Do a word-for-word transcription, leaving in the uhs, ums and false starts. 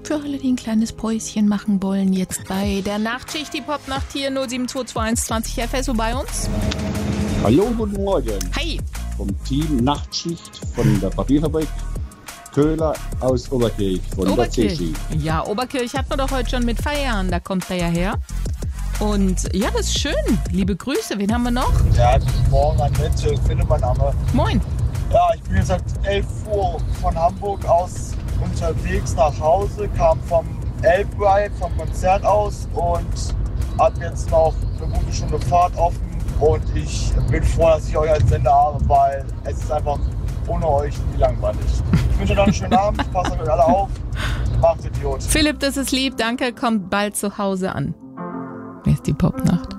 Für alle, die ein kleines Päuschen machen wollen, jetzt bei der Nachtschicht, die Popnacht hier null sieben zwei zwei eins zwanzig F S U bei uns. Hallo, guten Morgen. Hi. Vom Team Nachtschicht von der Papierfabrik Köhler aus Oberkirch von der C Oberkirch. C. Ja, Oberkirch hat man doch heute schon mit Feiern, da kommt er ja her. Und ja, das ist schön. Liebe Grüße, wen haben wir noch? Ja, guten Morgen, Annette, Philipp, mein Name. Moin. Ja, ich bin jetzt seit elf Uhr von Hamburg aus unterwegs nach Hause, kam vom Elbride, vom Konzert aus und habe jetzt noch eine gute Stunde Fahrt offen. Und ich bin froh, dass ich euch als Sender habe, weil es ist einfach ohne euch nie langweilig. Ich wünsche euch noch einen schönen Abend, ich passe auf euch alle auf. Macht Idiot. Philipp, das ist lieb, danke, kommt bald zu Hause an. Hier ist die Popnacht.